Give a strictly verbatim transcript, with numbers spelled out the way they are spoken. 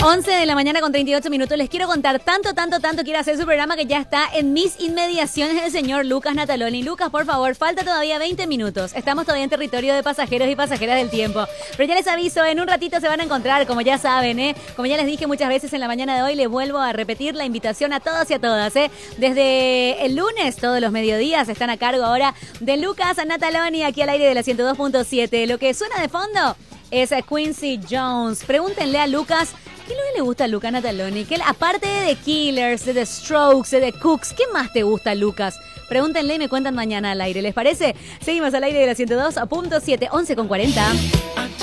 once de la mañana con treinta y ocho minutos. Les quiero contar, tanto, tanto, tanto quiere hacer su programa que ya está en mis inmediaciones el señor Lucas Nataloni. Lucas, por favor, falta todavía veinte minutos. Estamos todavía en territorio de pasajeros y pasajeras del tiempo. Pero ya les aviso, en un ratito se van a encontrar, como ya saben, ¿eh? Como ya les dije muchas veces en la mañana de hoy, les vuelvo a repetir la invitación a todos y a todas, ¿eh? Desde el lunes, todos los mediodías, están a cargo ahora de Lucas Nataloni, aquí al aire de la ciento dos punto siete. Lo que suena de fondo es a Quincy Jones. Pregúntenle a Lucas ¿qué es lo que le gusta a Lucas Nataloni? ¿Qué, aparte de The Killers, de The Strokes, de The Cooks, ¿qué más te gusta, Lucas? Pregúntenle y me cuentan mañana al aire, ¿les parece? Seguimos al aire de la ciento dos punto siete, once con cuarenta.